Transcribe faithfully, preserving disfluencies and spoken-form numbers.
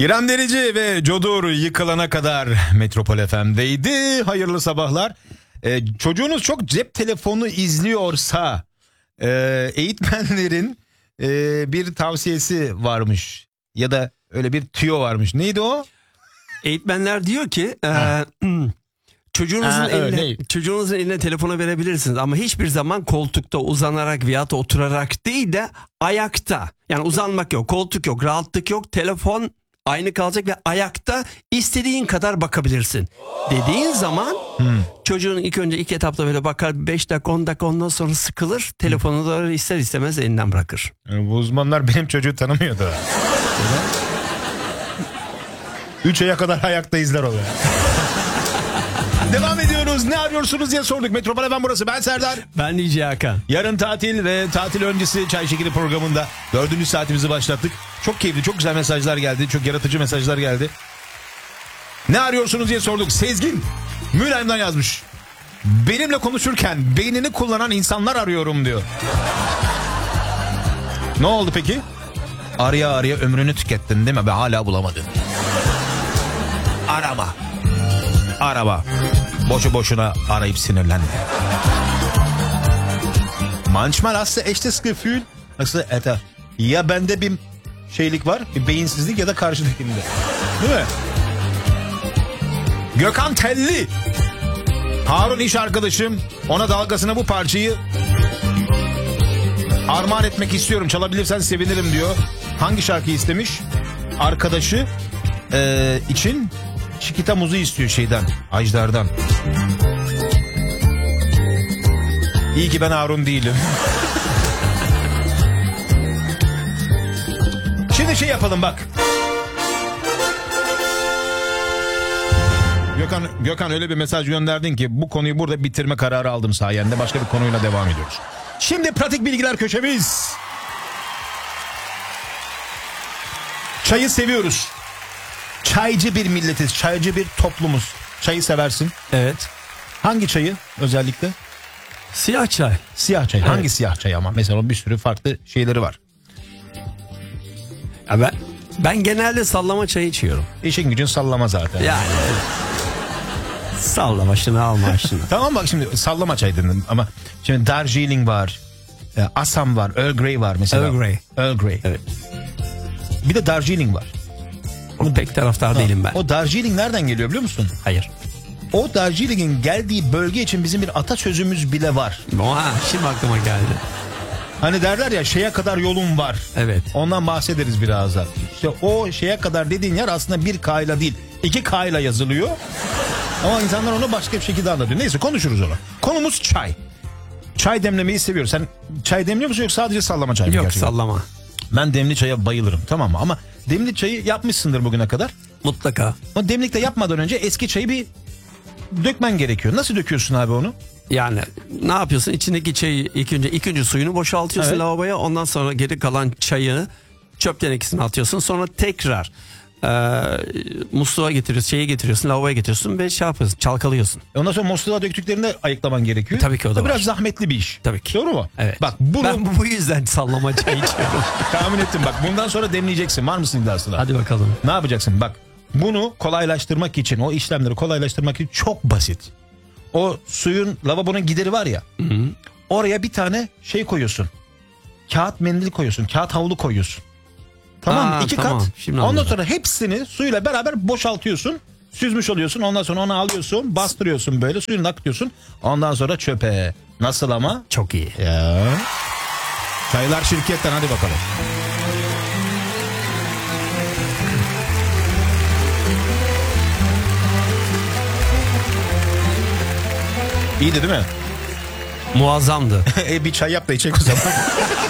İrem Derici ve Codur yıkılana kadar Metropol F M'deydi. Hayırlı sabahlar. Ee, çocuğunuz çok cep telefonu izliyorsa e, eğitmenlerin e, bir tavsiyesi varmış. Ya da öyle bir tüyo varmış. Neydi o? Eğitmenler diyor ki e, çocuğunuzun Ha, eline, öyle. çocuğunuzun eline telefonu verebilirsiniz ama hiçbir zaman koltukta uzanarak veya da oturarak değil de ayakta. Yani uzanmak yok, koltuk yok, rahatlık yok, telefon aynı kalacak ve ayakta istediğin kadar bakabilirsin dediğin zaman hmm. çocuğun ilk önce ilk etapta böyle bakar, beş dakika on dakika, ondan sonra sıkılır, telefonu da ister istemez elinden bırakır. Yani bu uzmanlar benim çocuğu tanımıyordu. Üç aya kadar ayakta izler oluyor. Devam ediyoruz. Ne arıyorsunuz diye sorduk. Metropol F M burası. Ben Serdar. Ben D J Hakan. Yarın tatil ve tatil öncesi Çay Şekeri programında dördüncü saatimizi başlattık. Çok keyifli, çok güzel mesajlar geldi. Çok yaratıcı mesajlar geldi. Ne arıyorsunuz diye sorduk. Sezgin Mülayim'den yazmış. Benimle konuşurken beynini kullanan insanlar arıyorum diyor. Ne oldu peki? Araya araya ömrünü tükettin değil mi? Ve hala bulamadın. Arama. Arama. Boşu boşuna arayıp sinirlenme. Manchmal hast du echtes Gefühl. Nasıl eta? Ya bende bir şeylik var, bir beyinsizlik ya da karşıdakinde. Değil mi? Gökhan Telli. Harun iş arkadaşım. Ona dalgasına bu parçayı armağan etmek istiyorum. Çalabilirsen sevinirim diyor. Hangi şarkıyı istemiş? Arkadaşı e, için Çikita Muzu istiyor şeyden, Ajdar'dan. İyi ki ben Harun değilim. Şimdi şey yapalım bak. Gökhan, Gökhan öyle bir mesaj gönderdin ki bu konuyu burada bitirme kararı aldım sayende. Başka bir konuyla devam ediyoruz. Şimdi pratik bilgiler köşemiz. Çayı seviyoruz. Çaycı bir milletiz, çaycı bir toplumuz. Çayı seversin. Evet. Hangi çayı özellikle? Siyah çay. Siyah çay. Evet. Hangi siyah çay ama? Mesela bir sürü farklı şeyleri var. Ya ben ben genelde sallama çayı içiyorum. İşin gücün sallama zaten. Yani sallama şunu alma şunu. Tamam bak şimdi sallama çay dedim ama şimdi Darjeeling var. Assam var, Earl Grey var mesela. Earl Grey. Earl Grey. Evet. Bir de Darjeeling var. Onu pek taraftar değilim ben. O Darjeeling nereden geliyor biliyor musun? Hayır. O Darjeeling'in geldiği bölge için bizim bir atasözümüz bile var. Oha, şimdi aklıma geldi. Hani derler ya şeye kadar yolum var. Evet. Ondan bahsederiz birazdan. İşte o şeye kadar dediğin yer aslında bir K ile değil, iki K ile yazılıyor. Ama insanlar onu başka bir şekilde anlatıyor. Neyse konuşuruz onu. Konumuz çay. Çay demlemeyi seviyoruz. Sen çay demliyor musun yoksa sadece sallama çay mı? Yok gerçekten? sallama. Ben demli çaya bayılırım, tamam mı? Ama demli çayı yapmışsındır bugüne kadar. Mutlaka. O demlikte yapmadan önce eski çayı bir dökmen gerekiyor. Nasıl döküyorsun abi onu? Yani ne yapıyorsun? İçindeki çayı ilk önce ilk önce suyunu boşaltıyorsun, evet, lavaboya. Ondan sonra geri kalan çayı çöp tenekesine atıyorsun. Sonra tekrar e, musluğa getiriyorsun, şeyi getiriyorsun, lavaboya getiriyorsun ve şey yapıyorsun, çalkalıyorsun. E ondan sonra musluğa döktüklerinde ayıklaman gerekiyor. Tabii ki o da Biraz var. zahmetli bir iş. Tabii ki. Doğru mu? Evet. Bak bunu... Ben bu yüzden sallama çay içiyorum. Tahmin ettim bak. Bundan sonra demleyeceksin. Var mısın iddiasına? Hadi bakalım. Ne yapacaksın? Bak bunu kolaylaştırmak için, o işlemleri kolaylaştırmak için çok basit. O suyun, lavabonun gideri var ya. Hı hı. Oraya bir tane şey koyuyorsun. Kağıt mendil koyuyorsun. Kağıt havlu koyuyorsun. Tamam, Aa, iki tamam. kat. Şimdi Ondan anladım. sonra hepsini suyla beraber boşaltıyorsun. Süzmüş oluyorsun. Ondan sonra onu alıyorsun. Bastırıyorsun böyle. Suyunu akıtıyorsun. Ondan sonra çöpe. Nasıl ama? Çok iyi. Ya. Çaylar şirketten, hadi bakalım. İyiydi değil mi? Muazzamdı. e bir çay yap da içecek o zaman.